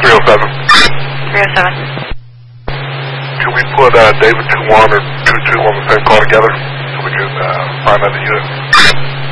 307. 307. Can we put David 21 or 22 on the same call together so we can find out the unit?